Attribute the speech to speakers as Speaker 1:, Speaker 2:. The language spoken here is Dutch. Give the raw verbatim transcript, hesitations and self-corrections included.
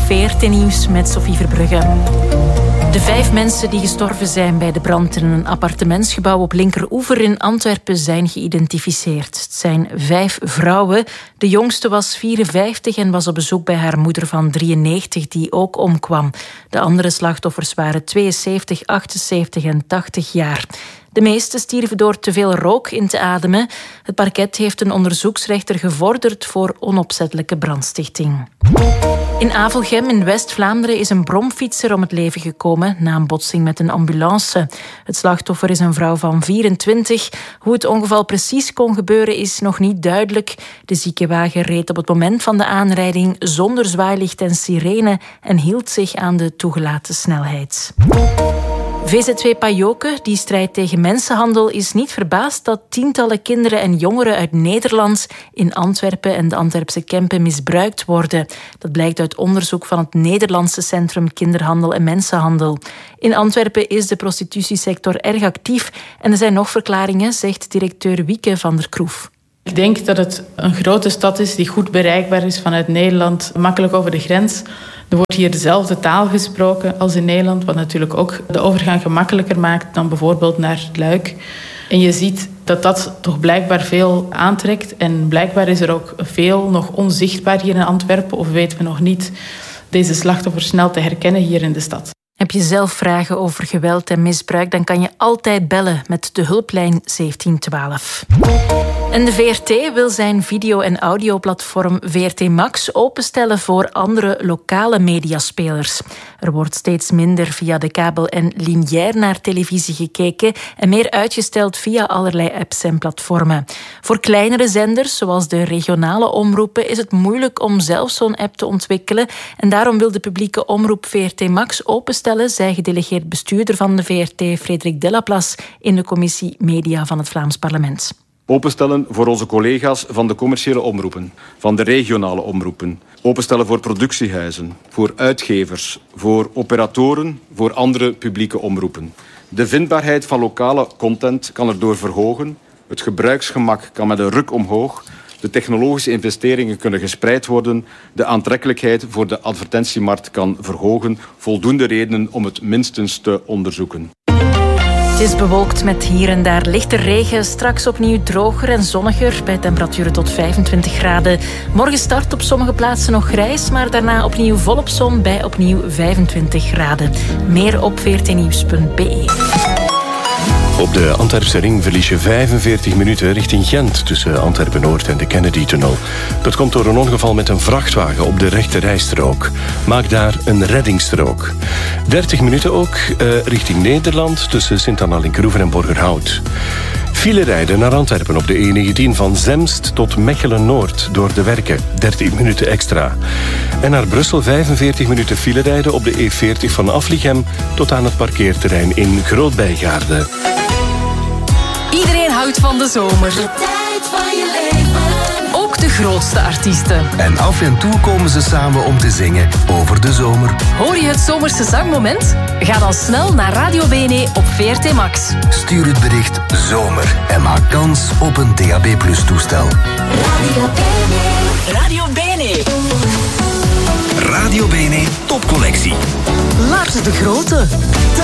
Speaker 1: V R T-nieuws met Sophie Verbrugge. De vijf mensen die gestorven zijn bij de brand in een appartementsgebouw op Linkeroever in Antwerpen zijn geïdentificeerd. Het zijn vijf vrouwen. De jongste was vierenvijftig en was op bezoek bij haar moeder van drieënnegentig, die ook omkwam. De andere slachtoffers waren tweeënzeventig, achtenzeventig en tachtig jaar. De meesten stierven door te veel rook in te ademen. Het parket heeft een onderzoeksrechter gevorderd voor onopzettelijke brandstichting. In Avelgem in West-Vlaanderen is een bromfietser om het leven gekomen na een botsing met een ambulance. Het slachtoffer is een vrouw van vierentwintig. Hoe het ongeval precies kon gebeuren is nog niet duidelijk. De ziekenwagen reed op het moment van de aanrijding zonder zwaailicht en sirene en hield zich aan de toegelaten snelheid. V Z W Pajoke, die strijdt tegen mensenhandel, is niet verbaasd dat tientallen kinderen en jongeren uit Nederland in Antwerpen en de Antwerpse Kempen misbruikt worden. Dat blijkt uit onderzoek van het Nederlandse Centrum Kinderhandel en Mensenhandel. In Antwerpen is de prostitutiesector erg actief en er zijn nog verklaringen, zegt directeur Wieke van der Kroef.
Speaker 2: Ik denk dat het een grote stad is die goed bereikbaar is vanuit Nederland, makkelijk over de grens. Er wordt hier dezelfde taal gesproken als in Nederland, wat natuurlijk ook de overgang gemakkelijker maakt dan bijvoorbeeld naar Luik. En je ziet dat dat toch blijkbaar veel aantrekt. En blijkbaar is er ook veel nog onzichtbaar hier in Antwerpen, of weten we nog niet deze slachtoffers snel te herkennen hier in de stad.
Speaker 1: Heb je zelf vragen over geweld en misbruik, dan kan je altijd bellen met de hulplijn zeventien twaalf. En de V R T wil zijn video- en audioplatform V R T Max openstellen voor andere lokale mediaspelers. Er wordt steeds minder via de kabel en lineair naar televisie gekeken en meer uitgesteld via allerlei apps en platformen. Voor kleinere zenders, zoals de regionale omroepen, is het moeilijk om zelf zo'n app te ontwikkelen. En daarom wil de publieke omroep V R T Max openstellen, zei gedelegeerd bestuurder van de V R T, Frederik Delaplace, in de commissie Media van het Vlaams Parlement.
Speaker 3: Openstellen voor onze collega's van de commerciële omroepen, van de regionale omroepen. Openstellen voor productiehuizen, voor uitgevers, voor operatoren, voor andere publieke omroepen. De vindbaarheid van lokale content kan erdoor verhogen. Het gebruiksgemak kan met een ruk omhoog. De technologische investeringen kunnen gespreid worden. De aantrekkelijkheid voor de advertentiemarkt kan verhogen. Voldoende redenen om het minstens te onderzoeken.
Speaker 1: Het is bewolkt met hier en daar lichte regen. Straks opnieuw droger en zonniger bij temperaturen tot vijfentwintig graden. Morgen start op sommige plaatsen nog grijs, maar daarna opnieuw volop zon bij opnieuw vijfentwintig graden. Meer op v r t nieuws punt b e.
Speaker 4: Op de Antwerpse ring verlies je vijfenveertig minuten richting Gent tussen Antwerpen-Noord en de Kennedy-tunnel. Dat komt door een ongeval met een vrachtwagen op de rechte rijstrook. Maak daar een reddingsstrook. dertig minuten ook uh, richting Nederland tussen Sint-Anna-Linkeroever en Borgerhout. File rijden naar Antwerpen op de E negentien van Zemst tot Mechelen-Noord door de werken. dertien minuten extra. En naar Brussel vijfenveertig minuten file rijden op de E veertig van Aflichem tot aan het parkeerterrein in Groot-Bijgaarde.
Speaker 5: Iedereen houdt van de zomer. De tijd van je leven. Ook de grootste artiesten.
Speaker 6: En af en toe komen ze samen om te zingen over de zomer.
Speaker 5: Hoor je het zomerse zangmoment? Ga dan snel naar Radio B N E op V R T Max.
Speaker 6: Stuur het bericht zomer en maak kans op een D A B plus toestel.
Speaker 5: Radio B N E. Radio B N E.
Speaker 6: Radio B N E topcollectie.
Speaker 5: Lars de Grote.